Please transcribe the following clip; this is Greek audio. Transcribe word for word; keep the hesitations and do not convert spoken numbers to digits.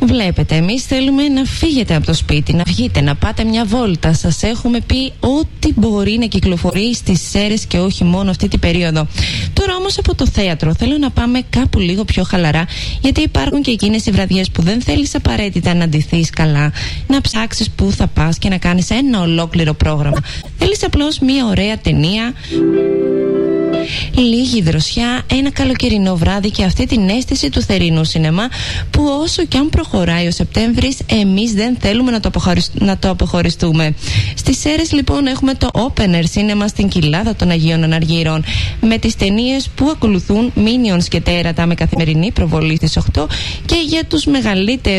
Βλέπετε, εμείς θέλουμε να φύγετε από το σπίτι, να βγείτε, να πάτε μια βόλτα. Σας έχουμε πει ό,τι μπορεί να κυκλοφορεί στις Σέρρες και όχι μόνο αυτή την περίοδο. Τώρα όμως από το θέατρο θέλω να πάμε κάπου λίγο πιο χαλαρά, γιατί υπάρχουν και εκείνες οι βραδιές που δεν θέλεις απαραίτητα να ντυθείς καλά, να ψάξεις πού θα πας και να κάνεις ένα ολόκληρο πρόγραμμα. Θέλεις απλώς μια ωραία ταινία, λίγη δροσιά, ένα καλοκαιρινό βράδυ και αυτή την αίσθηση του θερινού σινεμά που όσο κι αν προχωράει ο Σεπτέμβρης, εμείς δεν θέλουμε να το, να το αποχωριστούμε. Στις Σέρρες λοιπόν έχουμε το Open Air Cinema στην Κοιλάδα των Αγίων Αναργύρων, με τις ταινίες που ακολουθούν Minions και Τέρατα με καθημερινή προβολή στις οκτώ, και για τους μεγαλύτερους